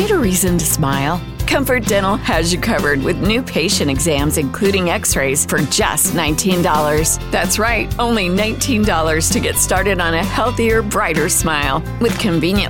need a reason to smile? Comfort Dental has you covered with new patient exams, including x-rays, for just $19. That's right, only $19 to get started on a healthier, brighter smile. With convenient